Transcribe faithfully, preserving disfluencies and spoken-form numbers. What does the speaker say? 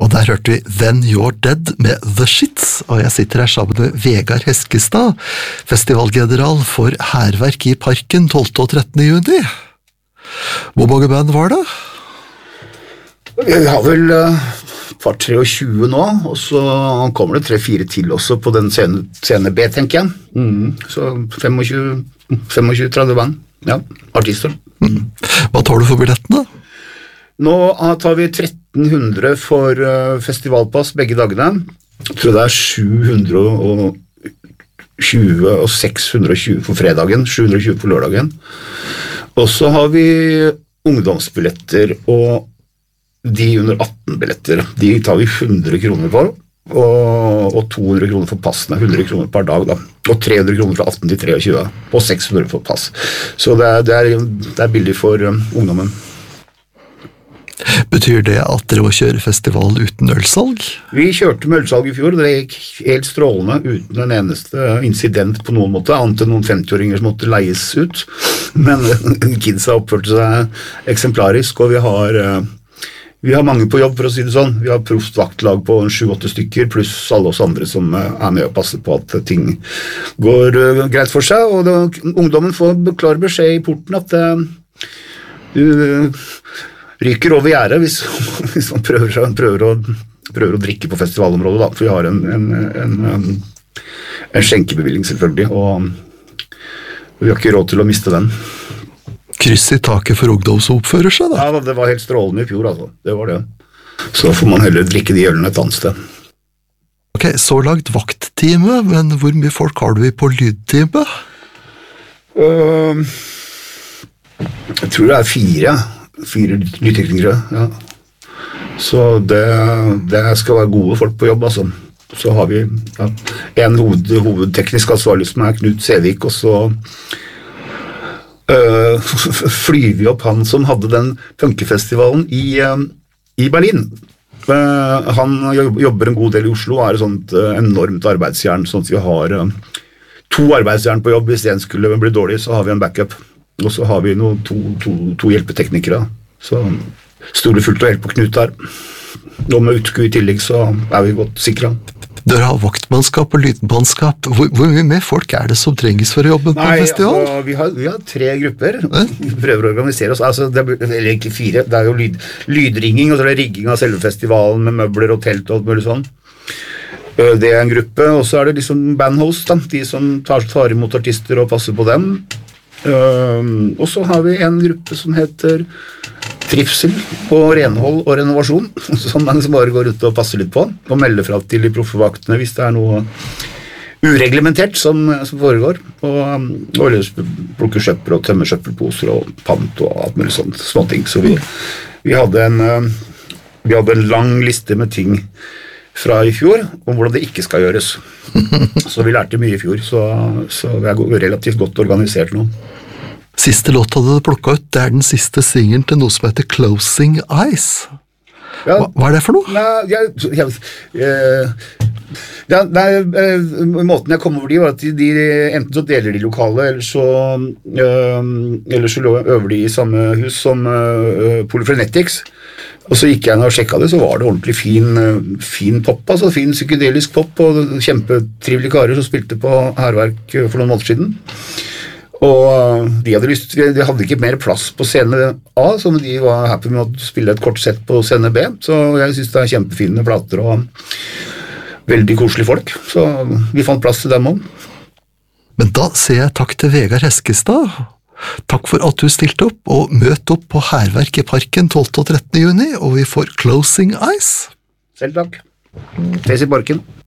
Og der hørte vi Then You're Dead med The Shits, og jeg sitter her sammen med Vegard Heskestad, festivalgeneral for Hærverk i Parken tolvte og trettende juni. Hvor mange band var det? Vi har vel uh, par tre og tjue nå, og så kommer det tre-fire til også på den scene, scene B, tenker jeg. Mm. Så tjuefem tretti band, ja, artister. Mm. Hva tar du for billettene? Nå tar vi tretten hundre for uh, festivalpass begge dagene. Jeg tror det er sju hundre tjue og seks hundre tjue for fredagen, sju hundre tjue for lørdagen. Og så har vi ungdomsbilletter og de under atten-billetter. De tar vi hundre kroner for, og, og to hundre kroner for passene, hundre kroner per dag da. Og tre hundre kroner fra atten til treogtjue, og seks hundre for pass. Så det er, det er, det er billig for um, ungdommen. Betyr det at dere må kjøre festival uten ølsalg? Vi kjørte med ølsalg i fjor, det gikk helt strålende uten en eneste incident på noen måte, annet enn noen femti-åringer som måtte leies ut. Men kidsa oppførte seg eksemplarisk, og vi har, vi har mange på jobb, for å si det sånn. Vi har proft vaktlag på sju-åtte stykker, pluss alle oss andre som er med og passer på at ting går greit for seg, og det, ungdommen får klar beskjed i porten at du ryker over gjerdet hvis, hvis man prøver, prøver, å, prøver å drikke på festivalområdet da, for vi har en, en, en, en skjenkebevilling selvfølgelig, og vi har ikke råd til å miste den. Kryss i taket for ungdom som oppfører seg da? Ja, det var helt strålende i fjor, altså. Det var det. Så får man heller drikke de ølene et annet sted. Ok, så langt vakttime, men hvor mye folk har du i på lydtime? Uh, jeg tror det er fire, fire lydteknikere, ja. Så det, det skal være gode folk på jobb, altså. Så har vi ja, en hoved, hovedteknisk ansvarlig som er Knut Sevik, og så uh, flyr vi opp han som hadde den punkefestivalen i, uh, i Berlin. Uh, han jobber en god del i Oslo og er et sånt uh, enormt arbeidsjern, sånn at vi har uh, to arbeidsjern på jobb. Hvis en skulle bli dårlig, så har vi en backup. Og så har vi noen to, to, to hjelpeteknikere. Så står det fullt og helt på Knut her. Og med utku i tillegg så er vi godt sikret. Dere har vaktmannskap og lydmannskap. Hvor, hvor mye mer folk er det som trenges for jobben på Nei, en festival? Altså, vi, har, vi har tre grupper. Vi prøver å organisere oss. Altså, det er egentlig fire. Det er jo lyd, lydringing, og så er det rigging av selve festivalen med møbler og telt og alt mulig sånn. Det er en gruppe, og så er det liksom bandhost, da, de som tar, tar imot artister og passer på dem. Uh, og så har vi en gruppe som heter Trivsel på renhold og renovasjon, som man bare går ut og passer litt på, og melder fra til de proffevaktene hvis det er noe ureglementert som, som foregår, og, og plukker søppel og tømmer søppelposer og pant og alt mulig sånt, småting. Så vi, vi, hadde en, uh, vi hadde en lang liste med ting fra i fjor, om hvordan det ikke skal gjøres. Så vi lærte mye i fjor, så, så vi er relativt godt organisert nå. Siste låta du plukket ut, det er den siste singelen til noe som heter Closing Eyes. Ja, hva, hva er det for noe? Nei, jeg, jeg, jeg, ja, nei, måten jeg kom over de var at de, de enten så deler de lokale, eller så, øh, eller så øver de i samme hus som øh, Polyphrenetics. Og så gikk jeg inn og sjekket det, så var det ordentlig fin, fin pop, altså fin psykedelisk pop, og kjempetrivelige karer som spilte på Hærverk for noen måneder siden. Og de hadde, lyst, de hadde ikke mer plass på scene A, så de var happy med å spille et kort sett på scene B, så jeg synes det er kjempefine plater og veldig koselige folk, så vi fant plass til dem også. Men da sier jeg takk til Vegard Heskestad. Takk for at du stilte opp, og møt opp på Hærverk i Parken tolvte og trettende juni, og vi får Closing Eyes. Selv takk. Ses i Parken.